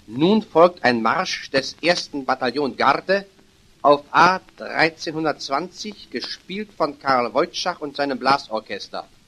Nun folgt ein Marsch des 1. Bataillon Garde auf A 1320, gespielt von Karl Wojtschach und seinem Blasorchester.